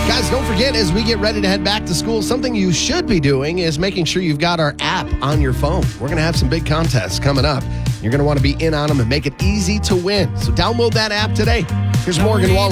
Guys, don't forget, as we get ready to head back to school, something you should be doing is making sure you've got our app on your phone. We're going to have some big contests coming up. You're going to want to be in on them and make it easy to win. So download that app today. Here's Morgan Wallen.